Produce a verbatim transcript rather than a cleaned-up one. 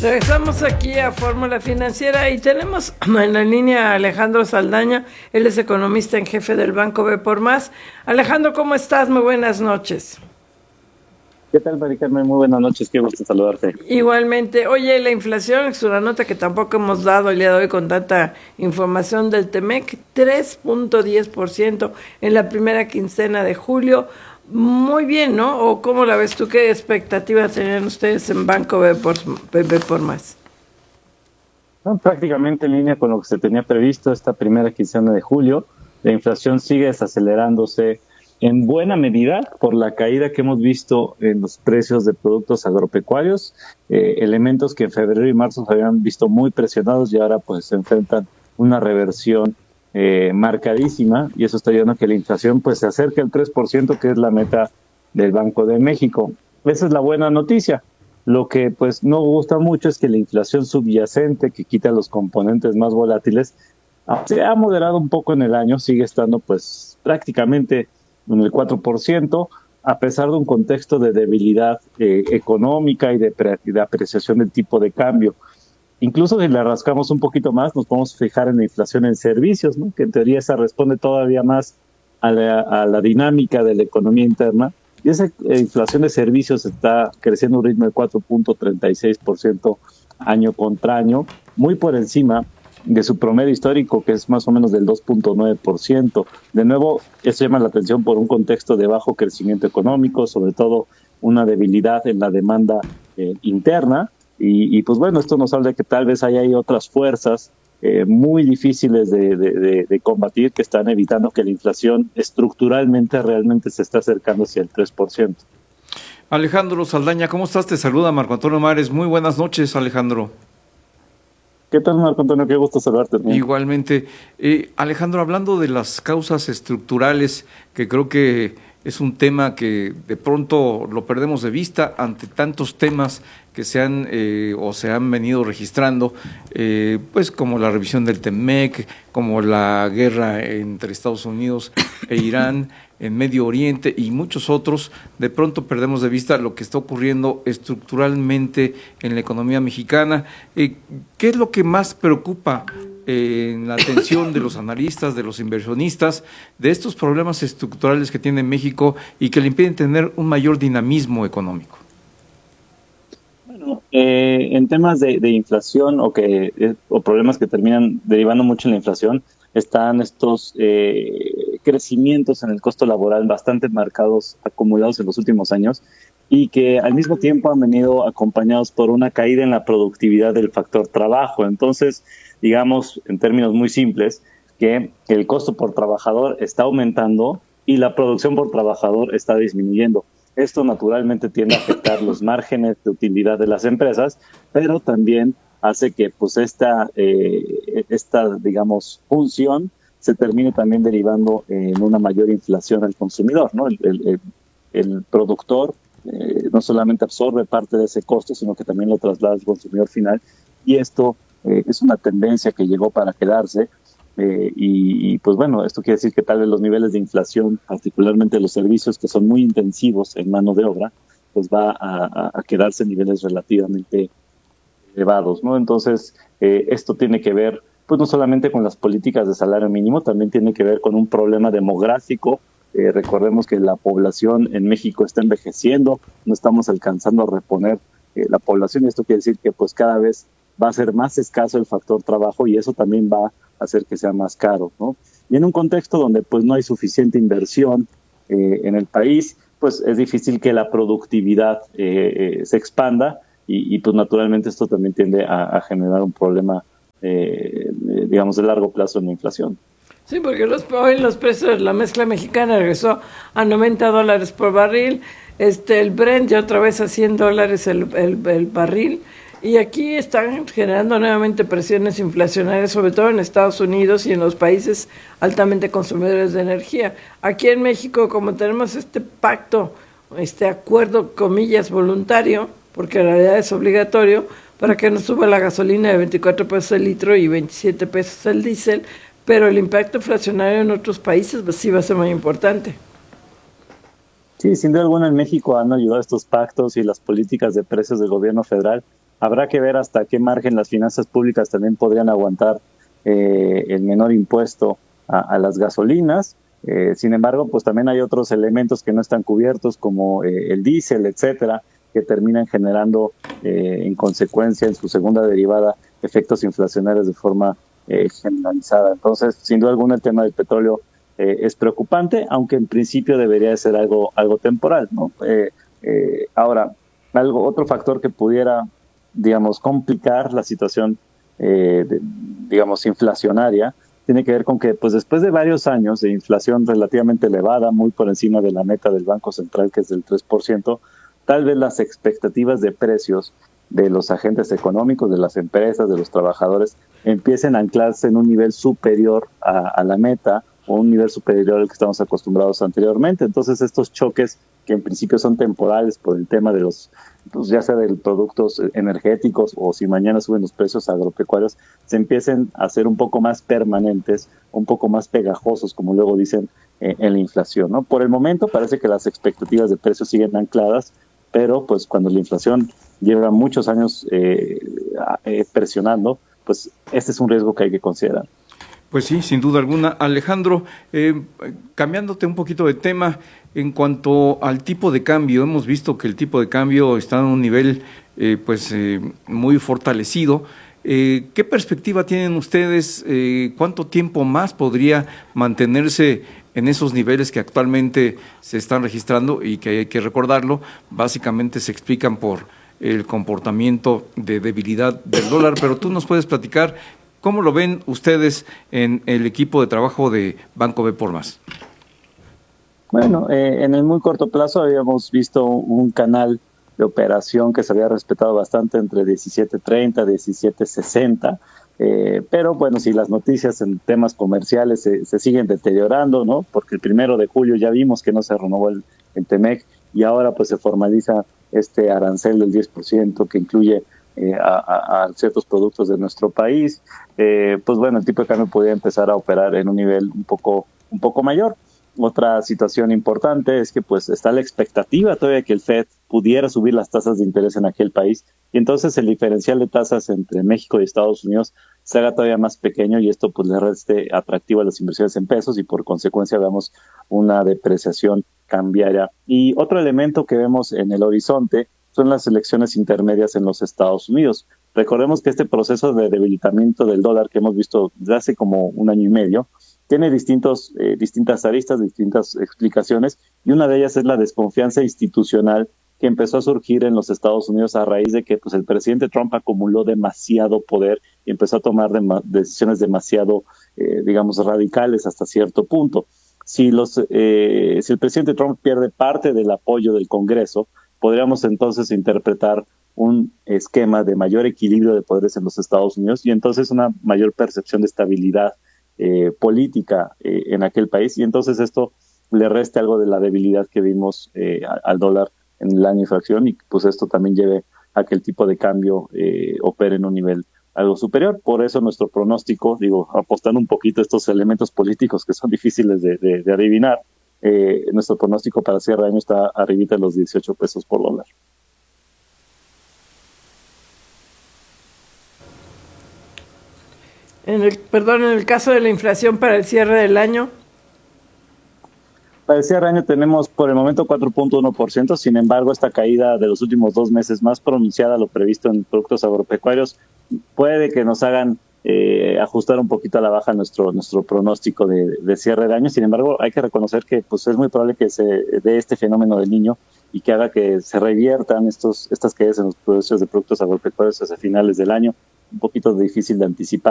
Regresamos aquí a Fórmula Financiera y tenemos en la línea a Alejandro Saldaña. Él es economista en jefe del Banco B por Más. Alejandro, ¿cómo estás? Muy buenas noches. ¿Qué tal, Mari Carmen? Muy buenas noches, qué gusto saludarte. Igualmente. Oye, la inflación es una nota que tampoco hemos dado el día de hoy con tanta información del Temec, tres punto diez por ciento en la primera quincena de julio. Muy bien, ¿no? ¿O cómo la ves tú? ¿Qué expectativas tenían ustedes en Banco B por, B por Más? No, prácticamente en línea con lo que se tenía previsto esta primera quincena de julio. La inflación sigue desacelerándose en buena medida por la caída que hemos visto en los precios de productos agropecuarios, eh, elementos que en febrero y marzo se habían visto muy presionados y ahora pues se enfrentan una reversión Eh, marcadísima, y eso está ayudando a que la inflación pues se acerque al tres por ciento, que es la meta del Banco de México. Esa es la buena noticia. Lo que pues no gusta mucho es que la inflación subyacente, que quita los componentes más volátiles, se ha moderado un poco en el año, sigue estando pues prácticamente en el cuatro por ciento, a pesar de un contexto de debilidad eh, económica y de, pre- y de apreciación del tipo de cambio. Incluso si le rascamos un poquito más, nos podemos fijar en la inflación en servicios, ¿no? Que en teoría esa responde todavía más a la, a la dinámica de la economía interna. Y esa eh, inflación de servicios está creciendo a un ritmo de cuatro punto treinta y seis por ciento año contra año, muy por encima de su promedio histórico, que es más o menos del dos punto nueve por ciento. De nuevo, esto llama la atención por un contexto de bajo crecimiento económico, sobre todo una debilidad en la demanda eh, interna. Y, y pues bueno, esto nos habla de que tal vez hay, hay otras fuerzas eh, muy difíciles de, de, de, de combatir, que están evitando que la inflación estructuralmente realmente se está acercando hacia el tres por ciento. Alejandro Saldaña, ¿cómo estás? Te saluda Marco Antonio Mares. Muy buenas noches, Alejandro. ¿Qué tal, Marco Antonio? Qué gusto saludarte. Igualmente. Eh, Alejandro, hablando de las causas estructurales, que creo que es un tema que de pronto lo perdemos de vista ante tantos temas que se han eh, o se han venido registrando, eh, pues como la revisión del Temec, como la guerra entre Estados Unidos e Irán, en Medio Oriente y muchos otros. De pronto perdemos de vista lo que está ocurriendo estructuralmente en la economía mexicana. Eh, ¿Qué es lo que más preocupa eh, en la atención de los analistas, de los inversionistas, de estos problemas estructurales que tiene México y que le impiden tener un mayor dinamismo económico? Bueno, eh, en temas de, de inflación o que eh, o problemas que terminan derivando mucho en la inflación, están estos eh, crecimientos en el costo laboral bastante marcados, acumulados en los últimos años, y que al mismo tiempo han venido acompañados por una caída en la productividad del factor trabajo. Entonces, digamos, en términos muy simples, que el costo por trabajador está aumentando y la producción por trabajador está disminuyendo. Esto naturalmente tiende a afectar los márgenes de utilidad de las empresas, pero también hace que pues esta, eh, esta digamos, función se termine también derivando en una mayor inflación al consumidor, ¿no? El, el, el productor eh, no solamente absorbe parte de ese costo, sino que también lo traslada al consumidor final, y esto eh, es una tendencia que llegó para quedarse. Eh, y, y pues bueno, esto quiere decir que tal vez los niveles de inflación, particularmente los servicios que son muy intensivos en mano de obra, pues va a, a quedarse en niveles relativamente elevados, ¿no? Entonces, eh, esto tiene que ver, pues no solamente con las políticas de salario mínimo, también tiene que ver con un problema demográfico. Eh, recordemos que la población en México está envejeciendo, no estamos alcanzando a reponer eh, la población, y esto quiere decir que pues cada vez va a ser más escaso el factor trabajo, y eso también va hacer que sea más caro, ¿no? Y en un contexto donde pues no hay suficiente inversión eh, en el país, pues es difícil que la productividad eh, eh, se expanda, y, y pues naturalmente esto también tiende a, a generar un problema, eh, digamos, de largo plazo en la inflación. Sí, porque los, hoy los precios, la mezcla mexicana regresó a noventa dólares por barril, este el Brent ya otra vez a cien dólares el, el, el barril. Y aquí están generando nuevamente presiones inflacionarias, sobre todo en Estados Unidos y en los países altamente consumidores de energía. Aquí en México, como tenemos este pacto, este acuerdo, comillas, voluntario, porque en realidad es obligatorio, para que no suba la gasolina de veinticuatro pesos el litro y veintisiete pesos el diésel, pero el impacto inflacionario en otros países pues, sí va a ser muy importante. Sí, sin duda alguna en México han ayudado estos pactos y las políticas de precios del gobierno federal Habrá que ver hasta qué margen las finanzas públicas también podrían aguantar eh, el menor impuesto a, a las gasolinas. Eh, sin embargo, pues también hay otros elementos que no están cubiertos, como eh, el diésel, etcétera, que terminan generando eh, en consecuencia, en su segunda derivada, efectos inflacionarios de forma eh, generalizada. Entonces, sin duda alguna, el tema del petróleo eh, es preocupante, aunque en principio debería de ser algo, algo temporal, ¿no? Eh, eh, ahora, algo, otro factor que pudiera, digamos, complicar la situación, eh, de, digamos, inflacionaria, tiene que ver con que, pues, después de varios años de inflación relativamente elevada, muy por encima de la meta del Banco Central, que es del tres por ciento, tal vez las expectativas de precios de los agentes económicos, de las empresas, de los trabajadores, empiecen a anclarse en un nivel superior a, a la meta, o un nivel superior al que estamos acostumbrados anteriormente. Entonces, estos choques, que en principio son temporales por el tema de los, pues ya sea de productos energéticos o si mañana suben los precios agropecuarios, se empiecen a hacer un poco más permanentes, un poco más pegajosos, como luego dicen eh, en la inflación, ¿no? Por el momento parece que las expectativas de precios siguen ancladas, pero pues cuando la inflación lleva muchos años eh, eh, presionando, pues este es un riesgo que hay que considerar. Pues sí, sin duda alguna. Alejandro, eh, cambiándote un poquito de tema, en cuanto al tipo de cambio, hemos visto que el tipo de cambio está en un nivel eh, pues eh, muy fortalecido. Eh, ¿Qué perspectiva tienen ustedes? Eh, ¿Cuánto tiempo más podría mantenerse en esos niveles que actualmente se están registrando y que hay que recordarlo, básicamente se explican por el comportamiento de debilidad del dólar? Pero tú nos puedes platicar cómo lo ven ustedes en el equipo de trabajo de Banco B por Más. Bueno, eh, en el muy corto plazo habíamos visto un canal de operación que se había respetado bastante entre diecisiete treinta, diecisiete sesenta, eh, pero bueno, si las noticias en temas comerciales se, se siguen deteriorando, ¿no? Porque el primero de julio ya vimos que no se renovó el, el T-MEC y ahora pues se formaliza este arancel del diez por ciento que incluye eh, a, a, a ciertos productos de nuestro país, eh, pues bueno, el tipo de cambio podría empezar a operar en un nivel un poco, un poco mayor. Otra situación importante es que pues está la expectativa todavía que el Fed pudiera subir las tasas de interés en aquel país y entonces el diferencial de tasas entre México y Estados Unidos se haga todavía más pequeño y esto pues le reste atractivo a las inversiones en pesos y por consecuencia veamos una depreciación cambiaria. Y otro elemento que vemos en el horizonte son las elecciones intermedias en los Estados Unidos. Recordemos que este proceso de debilitamiento del dólar que hemos visto desde hace como un año y medio tiene distintos, eh, distintas aristas, distintas explicaciones, y una de ellas es la desconfianza institucional que empezó a surgir en los Estados Unidos a raíz de que pues, el presidente Trump acumuló demasiado poder y empezó a tomar de- decisiones demasiado, eh, digamos, radicales hasta cierto punto. Si, los, eh, si el presidente Trump pierde parte del apoyo del Congreso, podríamos entonces interpretar un esquema de mayor equilibrio de poderes en los Estados Unidos y entonces una mayor percepción de estabilidad Eh, política eh, en aquel país y entonces esto le reste algo de la debilidad que vimos eh, al dólar en el año de fracción y pues esto también lleve a que el tipo de cambio eh, opere en un nivel algo superior. Por eso nuestro pronóstico, digo, apostando un poquito a estos elementos políticos que son difíciles de, de, de adivinar, eh, nuestro pronóstico para cierre de año está arribita de los dieciocho pesos por dólar. En el, perdón, en el caso de la inflación para el cierre del año. Para el cierre de año tenemos por el momento cuatro punto uno por ciento, sin embargo esta caída de los últimos dos meses más pronunciada a lo previsto en productos agropecuarios puede que nos hagan eh, ajustar un poquito a la baja nuestro nuestro pronóstico de, de cierre de año. Sin embargo hay que reconocer que pues es muy probable que se dé este fenómeno del Niño y que haga que se reviertan estos estas caídas en los precios de productos agropecuarios hacia finales del año, un poquito difícil de anticipar.